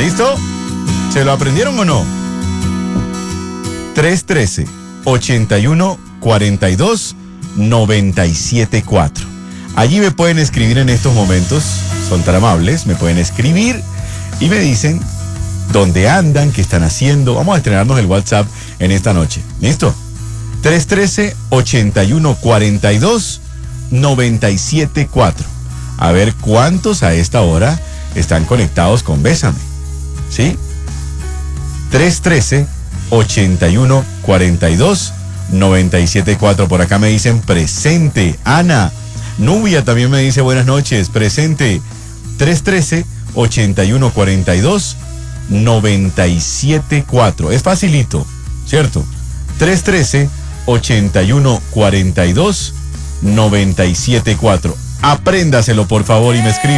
¿Listo? ¿Se lo aprendieron o no? 313-8142-974. Allí me pueden escribir en estos momentos, son tan amables, me pueden escribir y me dicen dónde andan, qué están haciendo. Vamos a estrenarnos el WhatsApp en esta noche. ¿Listo? 313-8142-974. A ver cuántos a esta hora están conectados con Bésame. ¿Sí? 313-8142-974. Por acá me dicen presente. Ana. Nubia también me dice buenas noches. Presente. 313-8142-974. Es facilito, ¿cierto? 313-8142-974. Apréndaselo, por favor, y me escribe.